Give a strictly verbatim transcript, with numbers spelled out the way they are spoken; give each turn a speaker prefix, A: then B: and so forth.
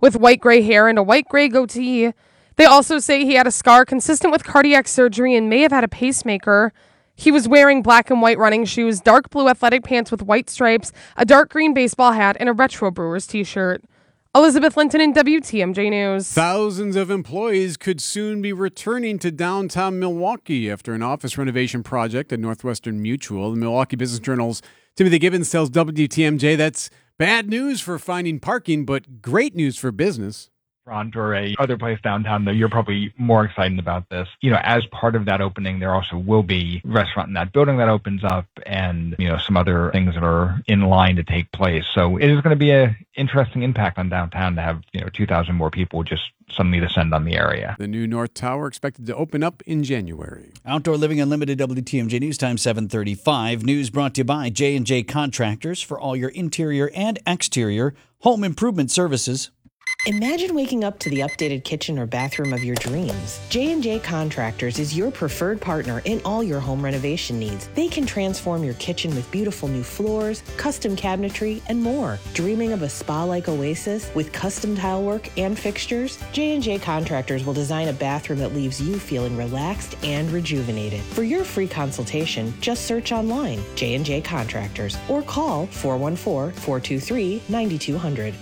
A: with white gray hair and a white gray goatee. They also say he had a scar consistent with cardiac surgery and may have had a pacemaker. He was wearing black and white running shoes, dark blue athletic pants with white stripes, a dark green baseball hat, and a Retro Brewers t-shirt. Elizabeth Linton in W T M J News.
B: Thousands of employees could soon be returning to downtown Milwaukee after an office renovation project at Northwestern Mutual. The Milwaukee Business Journal's Timothy Gibbons tells W T M J that's bad news for finding parking, but great news for business.
C: Restaurant or a other place downtown, though, you're probably more excited about this. You know, as part of that opening, there also will be a restaurant in that building that opens up and, you know, some other things that are in line to take place. So it is going to be an interesting impact on downtown to have, you know, two thousand more people just suddenly descend on the area.
B: The new North Tower expected to open up in January.
D: Outdoor Living Unlimited, W T M J News Time seven thirty-five. News brought to you by J and J Contractors for all your interior and exterior home improvement services.
E: Imagine waking up to the updated kitchen or bathroom of your dreams. J and J Contractors is your preferred partner in all your home renovation needs. They can transform your kitchen with beautiful new floors, custom cabinetry, and more. Dreaming of a spa-like oasis with custom tile work and fixtures? J and J Contractors will design a bathroom that leaves you feeling relaxed and rejuvenated. For your free consultation, just search online, J and J Contractors, or call four one four, four two three, nine two zero zero.